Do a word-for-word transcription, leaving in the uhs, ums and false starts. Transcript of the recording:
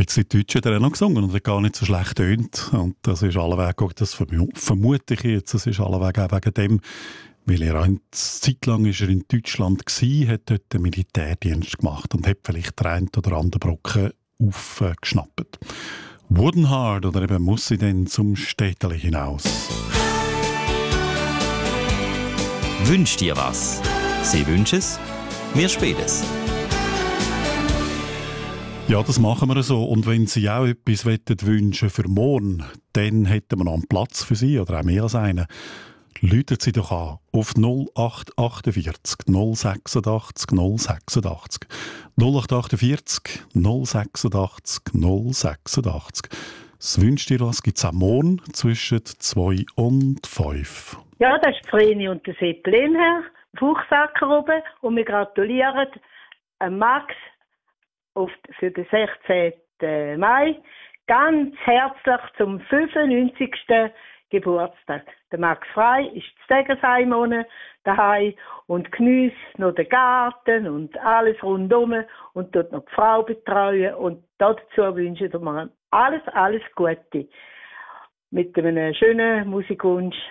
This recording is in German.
jetzt die Deutschen hat er auch noch gesungen und hat gar nicht so schlecht tönt. Und das ist alleweg, auch das vermu- vermute ich jetzt, das ist alleweg auch wegen dem, weil er eine Zeit lang ist er in Deutschland war, hat dort den Militärdienst gemacht und hat vielleicht den einen oder anderen Brocken aufgeschnappt. Wooden Hard oder eben muss sie dann zum Städteli hinaus? Wünsch dir was? Sie wünschen es, wir spielen es. Ja, das machen wir so. Und wenn Sie auch etwas wünschen für morgen, dann hätten wir noch einen Platz für Sie oder auch mehr als einen. Läutet Sie doch an auf null acht achtundvierzig null sechsundachtzig null sechsundachtzig null acht achtundvierzig null sechsundachtzig null sechsundachtzig. Das wünscht dir was? Gibt es auch morgen zwischen zwei und fünf? Ja, das ist Vreni und der Seppelin, Herr Fuchsacker oben. Und wir gratulieren äh, Max auf, für den sechzehnten Mai ganz herzlich zum fünfundneunzigsten Geburtstag. Der Max Frey ist zu Degenseimonen daheim und geniesst noch den Garten und alles rundum und dort noch die Frau betreuen. Und dazu wünschen wir alles, alles Gute. Mit einem schönen Musikwunsch